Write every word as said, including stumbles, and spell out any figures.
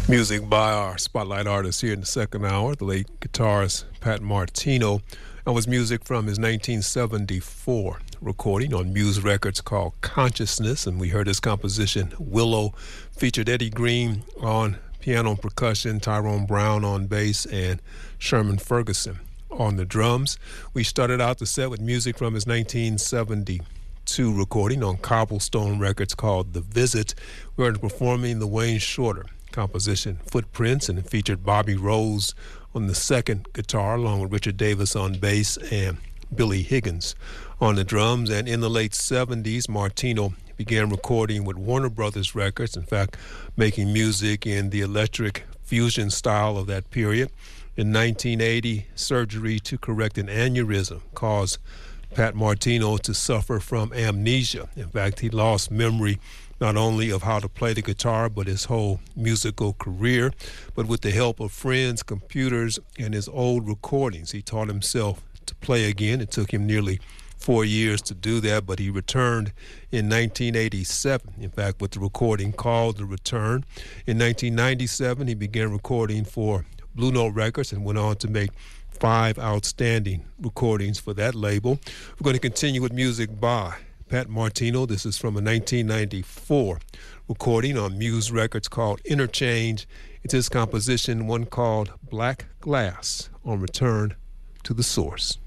Music by our spotlight artist here in the second hour, the late guitarist Pat Martino. That was music from his nineteen seventy-four recording on Muse Records called Consciousness, and we heard his composition Willow, featured Eddie Green on piano and percussion, Tyrone Brown on bass, and Sherman Ferguson on the drums. We started out the set with music from his nineteen seventy-two recording on Cobblestone Records called The Visit. We are performing the Wayne Shorter composition Footprints, and it featured Bobby Rose on the second guitar along with Richard Davis on bass and Billy Higgins on the drums. And in the late seventies, Martino began recording with Warner Brothers Records, in fact making music in the electric fusion style of that period. In nineteen eighty, surgery to correct an aneurysm caused Pat Martino to suffer from amnesia. In fact, he lost memory not only of how to play the guitar, but his whole musical career. But with the help of friends, computers, and his old recordings, he taught himself to play again. It took him nearly four years to do that, but he returned in nineteen eighty-seven, in fact, with the recording called The Return. In nineteen ninety-seven, he began recording for Blue Note Records and went on to make five outstanding recordings for that label. We're going to continue with music by Pat Martino. This is from a nineteen ninety-four recording on Muse Records called Interchange. It's his composition, one called Black Glass, on Return to the Source.